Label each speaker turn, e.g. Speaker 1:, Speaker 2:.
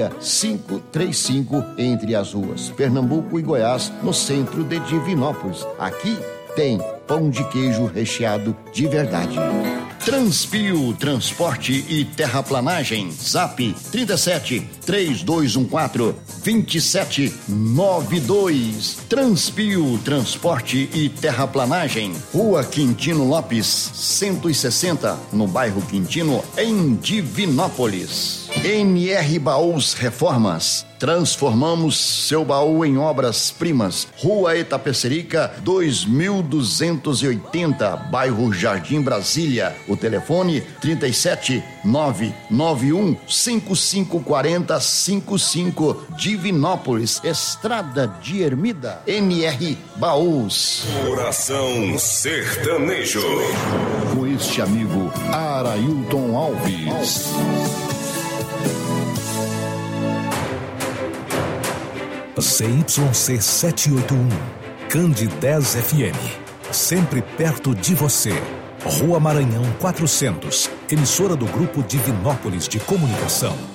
Speaker 1: 6535, entre as ruas Pernambuco e Goiás, no centro de Divinópolis. Aqui tem pão de queijo recheado de verdade. Transpio Transporte e Terraplanagem. Zap 37 3214 2792. Transpio Transporte e Terraplanagem. Rua Quintino Lopes 160, no bairro Quintino, em Divinópolis. NR Baús Reformas. Transformamos seu baú em obras-primas. Rua Itapecerica 2280, bairro Jardim Brasília. O telefone 37 991 5540 55, Divinópolis, Estrada de Ermida. NR Baús.
Speaker 2: Coração Sertanejo.
Speaker 3: Com este amigo Arailton Alves.
Speaker 4: CYC 781, Candidez FM, sempre perto de você. Rua Maranhão 400, emissora do Grupo Divinópolis de Comunicação.